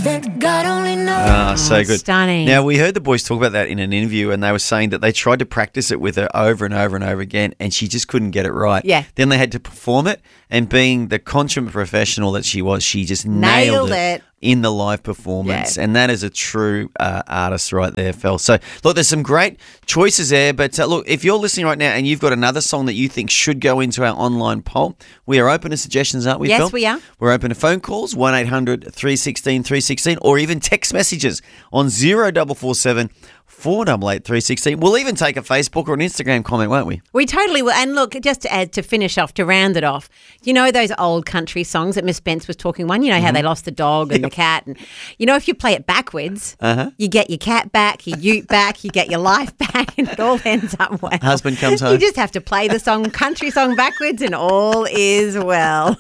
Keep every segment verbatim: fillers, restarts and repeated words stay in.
that God only knows. Ah, so good. Stunning. Now, we heard the boys talk about that in an interview, and they were saying that they tried to practice it with her over and over and over again, and she just couldn't get it right. Yeah. Then they had to perform it, and being the consummate professional that she was, she just Nailed nailed, it. it in the live performance. Yeah. And that is a true uh, artist right there, Phil. So, look, there's some great choices there, but uh, look, if you're listening right now and you've got another song that you think should go into our online poll, we are open to suggestions, aren't we, Yes, Phil? we are. We're open to phone calls, one eight hundred three one six three one six, or even text messages on zero four four seven four eight eight three one six. We'll even take a Facebook or an Instagram comment, won't we? We totally will. And look, just to add, to finish off, to round it off, you know those old country songs that Miss Spence was talking one? You know how they lost the dog and the cat? And you know, if you play it backwards, Uh-huh. you get your cat back, your ute back, you get your life back, and it all ends up well. Husband comes home. You just have to play the song, country song backwards, and all is well.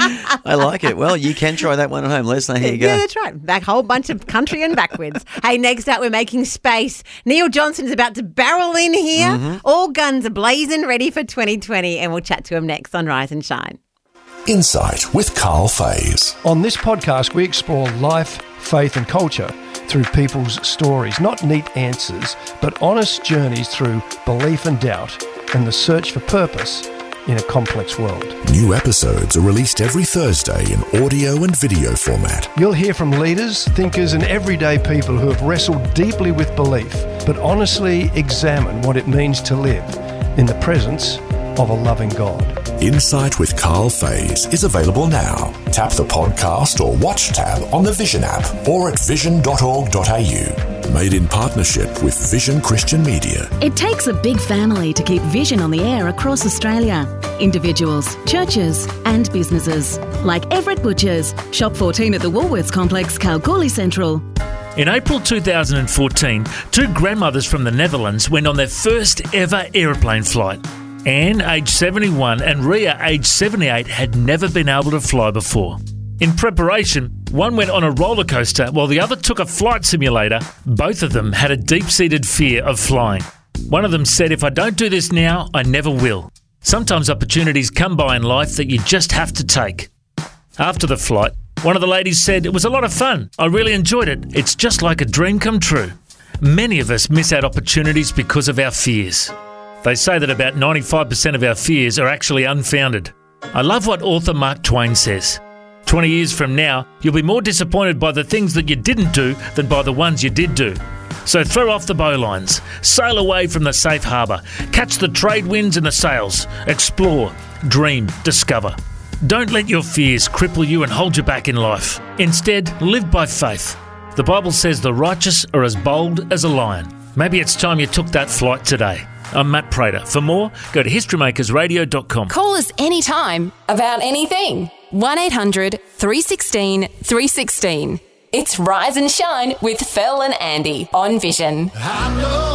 I like it. Well, you can try that one at home. Let us know how you go. Yeah, that's right. Back whole bunch of country and backwards. Hey, next up, we're making space. Neil Johnson's about to barrel in here. Mm-hmm. All guns are blazing, ready for twenty twenty, and we'll chat to him next on Rise and Shine. Insight with Carl Fays. On this podcast, we explore life, faith and culture through people's stories. Not neat answers, but honest journeys through belief and doubt and the search for purpose in a complex world. New episodes are released every Thursday in audio and video format. You'll hear from leaders, thinkers and everyday people who have wrestled deeply with belief, but honestly examine what it means to live in the presence of a loving God. Insight with Carl Fays is available now. Tap the podcast or watch tab on the Vision app or at vision dot org dot a u. Made in partnership with Vision Christian Media. It takes a big family to keep Vision on the air across Australia. Individuals, churches and businesses. Like Everett Butchers. Shop fourteen at the Woolworths Complex, Kalgoorlie Central. In April two thousand fourteen, two grandmothers from the Netherlands went on their first ever aeroplane flight. Anne, aged seventy-one, and Ria, aged seventy-eight, had never been able to fly before. In preparation, one went on a roller coaster while the other took a flight simulator. Both of them had a deep-seated fear of flying. One of them said, "If I don't do this now, I never will." Sometimes opportunities come by in life that you just have to take. After the flight, one of the ladies said, "It was a lot of fun. I really enjoyed it. It's just like a dream come true." Many of us miss out opportunities because of our fears. They say that about ninety-five percent of our fears are actually unfounded. I love what author Mark Twain says. twenty years from now, you'll be more disappointed by the things that you didn't do than by the ones you did do. So throw off the bowlines, sail away from the safe harbour, catch the trade winds and the sails, explore, dream, discover. Don't let your fears cripple you and hold you back in life. Instead, live by faith. The Bible says the righteous are as bold as a lion. Maybe it's time you took that flight today. I'm Matt Prater. For more, go to history makers radio dot com. Call us anytime about anything. one eight hundred three one six three one six. It's Rise and Shine with Phil and Andy on Vision. I know